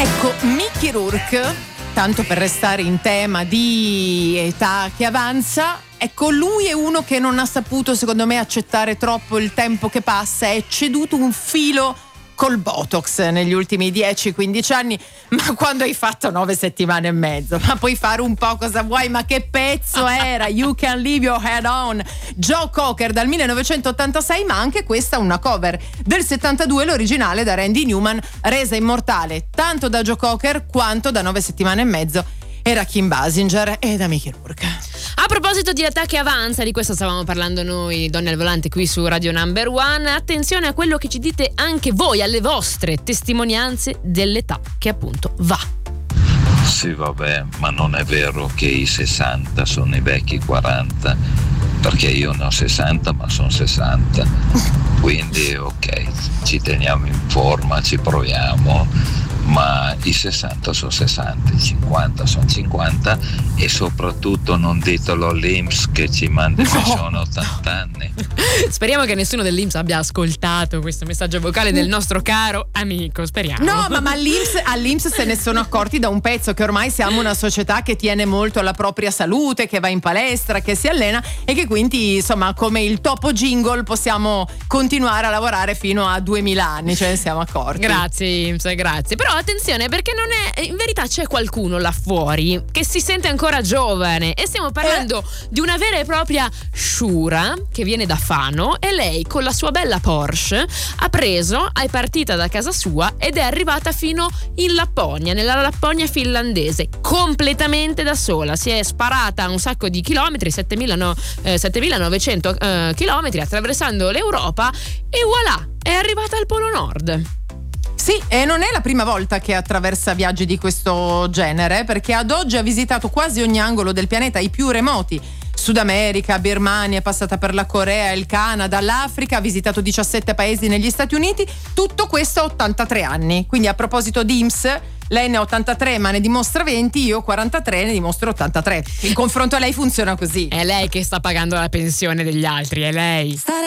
Ecco, Mickey Rourke, tanto per restare in tema di età che avanza, ecco, lui è uno che non ha saputo, secondo me, accettare troppo il tempo che passa, è ceduto un filo col Botox negli ultimi 10-15 anni. Ma quando hai fatto 9 settimane e mezzo, ma puoi fare un po' cosa vuoi, ma che pezzo era You Can Leave Your Head On, Joe Cocker dal 1986, ma anche questa una cover del 72, l'originale da Randy Newman, resa immortale tanto da Joe Cocker quanto da 9 settimane e mezzo era Kim Basinger e da Mickey Rourke. A proposito di età che avanza, di questo stavamo parlando noi donne al volante qui su Radio Number One, attenzione a quello che ci dite anche voi, alle vostre testimonianze dell'età che appunto va. Sì, vabbè, ma non è vero che i 60 sono i vecchi 40, perché io ne ho 60 ma sono 60, quindi ok, ci teniamo in forma, ci proviamo, ma i 60 sono 60, i 50 sono 50 e soprattutto non ditelo all'INPS che ci manda in pensione 80 anni. Speriamo che nessuno dell'INPS abbia ascoltato questo messaggio vocale del nostro caro amico, speriamo. No, ma all'INPS se ne sono accorti da un pezzo, che ormai siamo una società che tiene molto alla propria salute, che va in palestra, che si allena e che quindi, insomma, come il topo jingle possiamo continuare a lavorare fino a 2000 anni, ce ne siamo accorti. Grazie INPS, grazie. Però attenzione, perché non è, in verità c'è qualcuno là fuori che si sente ancora giovane e stiamo parlando di una vera e propria Shura che viene da Fano, e lei con la sua bella Porsche è partita da casa sua ed è arrivata fino in Lapponia, nella Lapponia finlandese, completamente da sola. Si è sparata un sacco di chilometri, 7900 chilometri, attraversando l'Europa, e voilà, è arrivata al Polo Nord. Sì, e non è la prima volta che attraversa viaggi di questo genere, perché ad oggi ha visitato quasi ogni angolo del pianeta, i più remoti. Sud America, Birmania, è passata per la Corea, il Canada, l'Africa, ha visitato 17 paesi negli Stati Uniti, tutto questo a 83 anni. Quindi a proposito di INPS, lei ne ha 83 ma ne dimostra 20, io 43 ne dimostro 83. In confronto a lei funziona così. È lei che sta pagando la pensione degli altri, è lei.